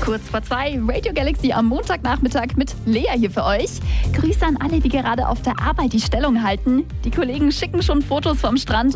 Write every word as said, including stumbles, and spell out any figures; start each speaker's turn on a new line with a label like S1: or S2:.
S1: Kurz vor zwei, Radio Galaxy am Montagnachmittag mit Lea hier für euch. Grüße an alle, die gerade auf der Arbeit die Stellung halten. Die Kollegen schicken schon Fotos vom Strand